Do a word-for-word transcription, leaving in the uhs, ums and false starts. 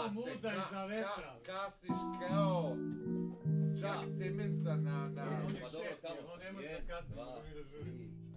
muda iza vetra. Kasniš kao čak cementa na... On je Pa dobro, šef, tamo on ne može da kasni, nego mi da žuri.